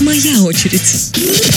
моя очередь.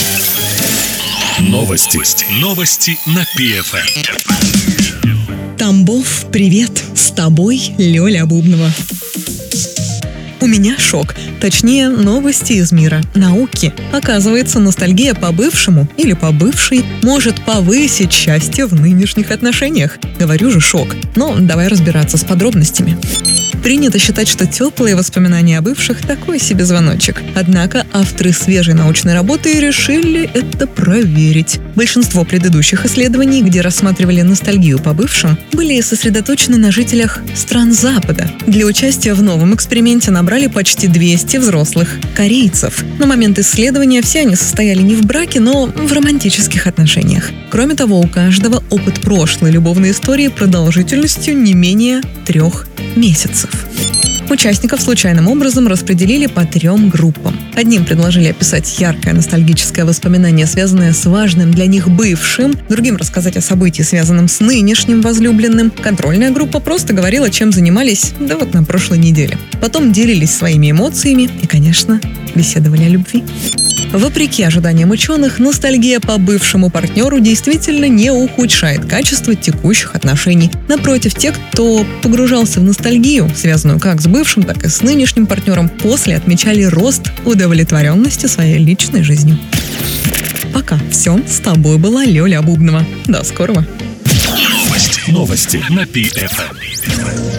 Новости на PFM. Тамбов, привет! С тобой Лёля Бубнова. У меня шок. Точнее, новости из мира науки. Оказывается, ностальгия по бывшему или по бывшей может повысить счастье в нынешних отношениях. Говорю же, шок. Но давай разбираться с подробностями. Принято считать, что теплые воспоминания о бывших – такой себе звоночек. Однако авторы свежей научной работы решили это проверить. Большинство предыдущих исследований, где рассматривали ностальгию по бывшим, были сосредоточены на жителях стран Запада. Для участия в новом эксперименте набрали почти 200 взрослых корейцев. На момент исследования все они состояли не в браке, но в романтических отношениях. Кроме того, у каждого опыт прошлой любовной истории продолжительностью не менее 3 месяцев. Участников случайным образом распределили по 3 группам. Одним предложили описать яркое ностальгическое воспоминание, связанное с важным для них бывшим, другим рассказать о событии, связанном с нынешним возлюбленным. Контрольная группа просто говорила, чем занимались, на прошлой неделе. Потом делились своими эмоциями и, конечно, беседовали о любви. Вопреки ожиданиям ученых, ностальгия по бывшему партнеру действительно не ухудшает качество текущих отношений. Напротив, те, кто погружался в ностальгию, связанную как с бывшим, так и с нынешним партнером, после отмечали рост удовлетворенности своей личной жизнью. Пока. Все. С тобой была Лёля Бубнова. До скорого. Новости на PFM.